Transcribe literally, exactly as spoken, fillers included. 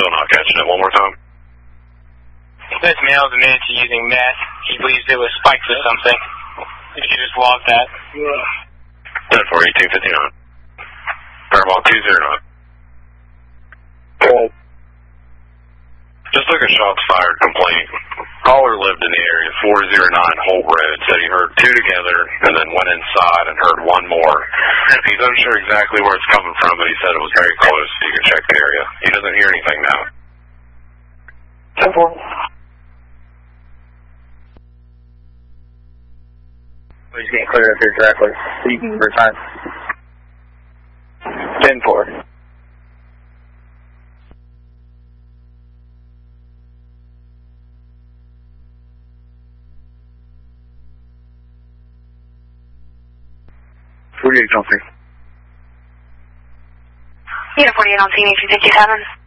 still not catching it. One more time. This male's admitted to using meth. He believes it was spikes or something. If you just log that. ten four eighteen fifty-nine. Parabolic two zero nine. Cool. Just like a shots fired complaint. Caller lived in the area, four oh nine Holt Road, said he heard two together and then went inside and heard one more. He's unsure exactly where it's coming from, but he said it was very close, so you can check the area. He doesn't hear anything now. ten four. He's getting cleared up here directly. You can return. ten four. forty-eight, don't see. Yeah, forty-eight on scene, eighteen fifty-seven.